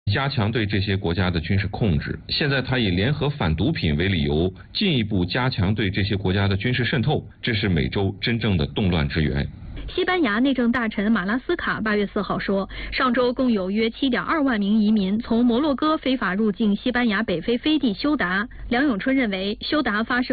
加强对这些国家的军事控制。现在他以联合反毒品为理由，进一步加强对这些国家的军事渗透，这是美洲真正的动乱之源。 西班牙内政大臣马拉斯卡8月4号说，上周共有约7.2万名移民从摩洛哥非法入境西班牙北非飞地休达。梁永春认为，休达发生